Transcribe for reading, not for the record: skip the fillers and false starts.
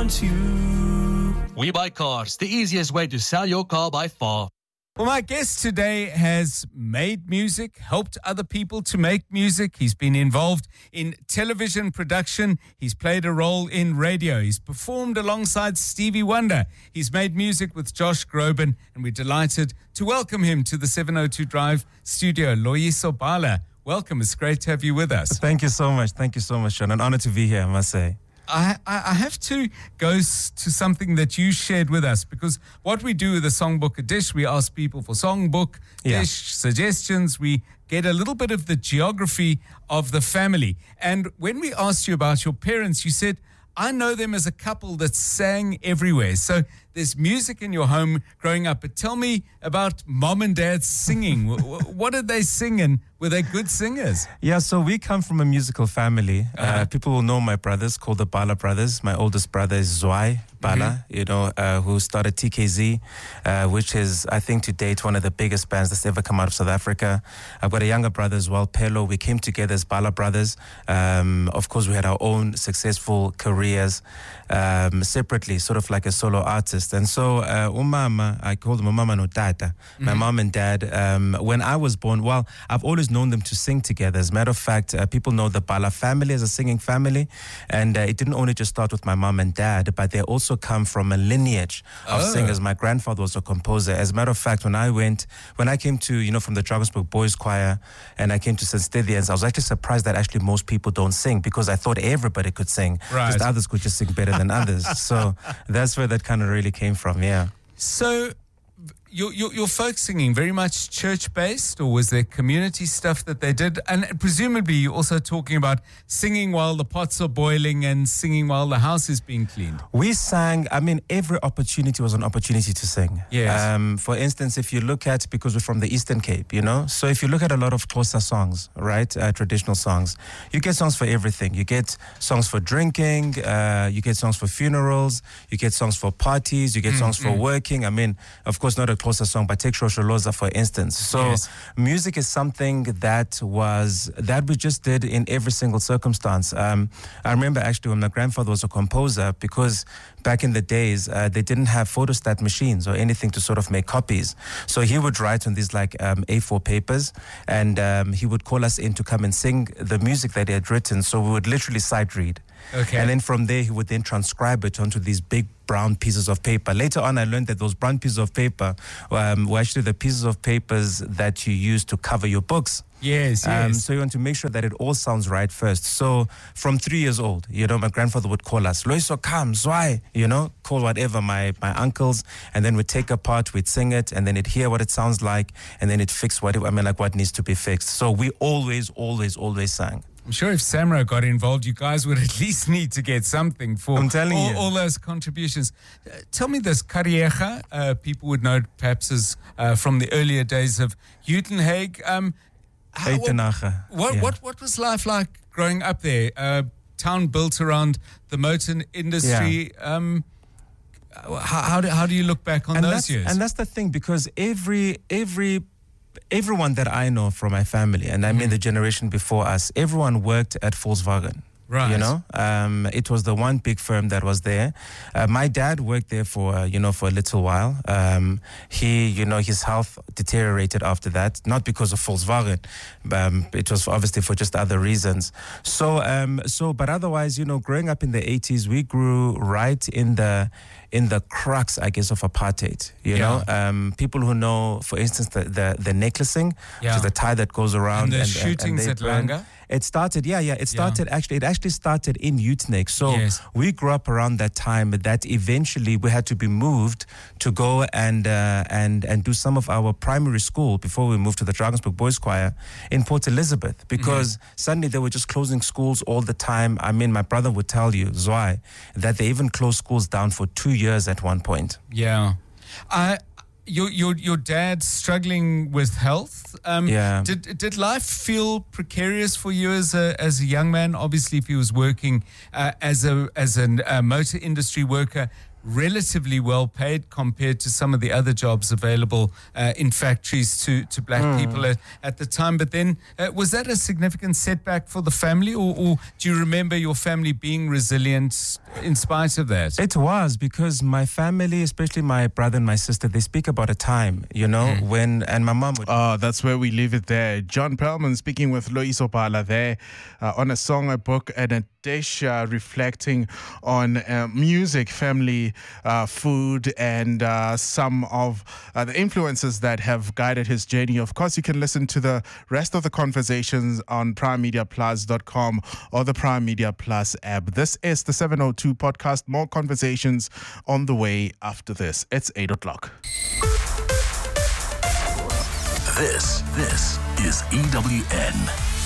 want you. We Buy Cars, the easiest way to sell your car by far. Well, my guest today has made music, helped other people to make music. He's been involved in television production. He's played a role in radio. He's performed alongside Stevie Wonder. He's made music with Josh Groban, and we're delighted to welcome him to the 702 Drive studio. Loyiso Bala, welcome. It's great to have you with us. Thank you so much. Thank you so much, Sean. An honor to be here, I must say. I have to go to something that you shared with us, because what we do with the Songbook a Dish, we ask people for songbook, dish suggestions. We get a little bit of the geography of the family. And when we asked you about your parents, you said, I know them as a couple that sang everywhere. So there's music in your home growing up. But tell me about mom and dad singing. What did they sing, and were they good singers? Yeah, so we come from a musical family. People will know my brothers, called the Bala brothers. My oldest brother is Zwei Bala, who started TKZ, which is, I think, to date, one of the biggest bands that's ever come out of South Africa. I've got a younger brother as well, Pelo. We came together as Bala brothers. Of course, we had our own successful careers separately, sort of like a solo artist. And so, umama, I called them umama no tata. My mom and dad, when I was born, well, I've always known them to sing together. As a matter of fact, people know the Bala family as a singing family. And it didn't only just start with my mom and dad, but they also come from a lineage of singers. My grandfather was a composer. As a matter of fact, when I came to, from the Drakensberg Boys Choir, and I came to St. Stithians, I was actually surprised that actually most people don't sing, because I thought everybody could sing. Right. Just others could just sing better than others. So that's where that kind of really came from, yeah. So your folk singing, very much church-based, or was there community stuff that they did? And presumably you're also talking about singing while the pots are boiling and singing while the house is being cleaned. We sang, every opportunity was an opportunity to sing. Yes. For instance, if you look at, because we're from the Eastern Cape, so if you look at a lot of Xhosa songs, right, traditional songs, you get songs for everything. You get songs for drinking, you get songs for funerals, you get songs for parties, you get songs for working. Of course, not a Xhosa song, but take Shosholoza, for instance. So music is something that we just did in every single circumstance. I remember actually when my grandfather was a composer, because back in the days, they didn't have photostat machines or anything to sort of make copies. So he would write on these A4 papers, and he would call us in to come and sing the music that he had written. So we would literally sight read. Okay. And then from there, he would then transcribe it onto these big brown pieces of paper. Later on, I learned that those brown pieces of paper were actually the pieces of papers that you use to cover your books. Yes. So you want to make sure that it all sounds right first. So from 3 years old, my grandfather would call us, Loyiso, come, Zwei, call whatever, my uncles, and then we'd take apart, we'd sing it, and then it'd hear what it sounds like, and then it'd fix what needs to be fixed. So we always sang. I'm sure if Samra got involved, you guys would at least need to get something for all those contributions. Tell me this, Kariecha, people would know perhaps as from the earlier days of Uitenhage. What was life like growing up there? Town built around the motor industry. Yeah. How do you look back on those years? And that's the thing, because everyone that I know from my family, and I mean the generation before us, everyone worked at Volkswagen. Right. It was the one big firm that was there. My dad worked there for a little while. His health deteriorated after that, not because of Volkswagen. It was obviously for just other reasons. But otherwise, growing up in the 80s, we grew right in the crux, I guess, of apartheid. People who know, for instance, the necklacing, which is the tie that goes around, and the shootings at Langa. It started, it actually started in Uitenhage. So we grew up around that time, that eventually we had to be moved to go and do some of our primary school before we moved to the Drakensberg Boys Choir in Port Elizabeth, because suddenly they were just closing schools all the time. My brother would tell you, Zwei, that they even closed schools down for 2 years at one point. Yeah. Your dad struggling with health. Did life feel precarious for you as a young man? Obviously, if he was working as a motor industry worker, relatively well paid compared to some of the other jobs available in factories to black people at the time. But then, was that a significant setback for the family, or do you remember your family being resilient in spite of that? It was, because my family, especially my brother and my sister, they speak about a time, when, and my mom would... That's where we leave it there. John Perlman speaking with Loyiso Bhala there on a song, a book, and a dish, reflecting on music, family, food, and some of the influences that have guided his journey. Of course, you can listen to the rest of the conversations on primemediaplus.com or the Prime Media Plus app. This is the 702 podcast. More conversations on the way after this. It's 8 o'clock. This is EWN.